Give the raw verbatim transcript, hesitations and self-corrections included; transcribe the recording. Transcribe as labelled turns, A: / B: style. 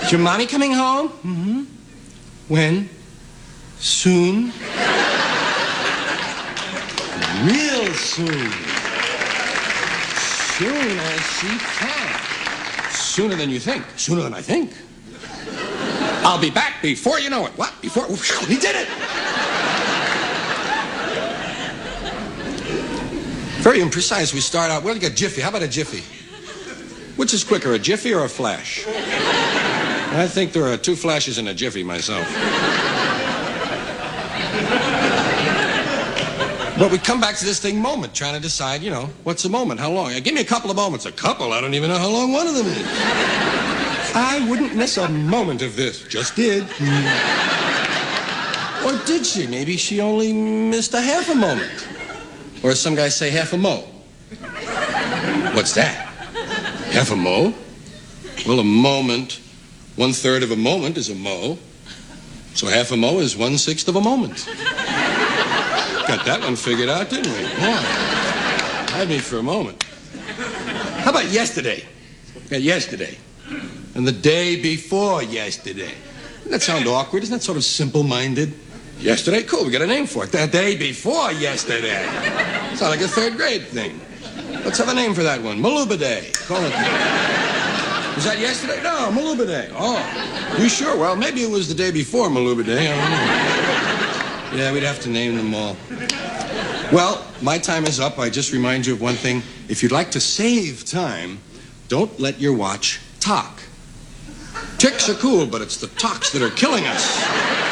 A: Is your mommy coming home? Mm-hmm. When? Soon. Real soon. Soon as she can. Sooner than you think. Sooner than I think. I'll be back before you know it. What? Before? He did it! Very imprecise. We start out, well, you got Jiffy. How about a Jiffy? Which is quicker, a Jiffy or a flash? I think there are two flashes in a Jiffy myself. But we come back to this thing, moment, trying to decide, you know, what's a moment? How long? Give me a couple of moments. A couple? I don't even know how long one of them is. I wouldn't miss a moment of this. Just did. Or did she? Maybe she only missed a half a moment. Or as some guys say, half a mo. What's that? Half a mo? Well, a moment, one third of a moment is a mo. So half a mo is one sixth of a moment. Got that one figured out, didn't we? Yeah. Had me for a moment. How about yesterday? Yeah, yesterday. And the day before yesterday. Doesn't that sound awkward? Isn't that sort of simple-minded? Yesterday? Cool, we got a name for it. The day before yesterday. Sounds like a third grade thing. Let's have a name for that one. Maluba Day. Call it that. Was that yesterday? No, Maluba Day. Oh, you sure? Well, maybe it was the day before Maluba Day. I don't know. Yeah, we'd have to name them all. Well, my time is up. I just remind you of one thing. If you'd like to save time, don't let your watch talk. Ticks are cool, but it's the talks that are killing us.